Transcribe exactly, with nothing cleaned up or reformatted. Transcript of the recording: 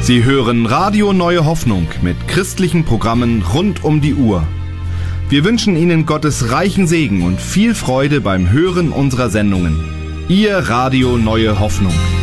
Sie hören Radio Neue Hoffnung mit christlichen Programmen rund um die Uhr. Wir wünschen Ihnen Gottes reichen Segen und viel Freude beim Hören unserer Sendungen. Ihr Radio Neue Hoffnung.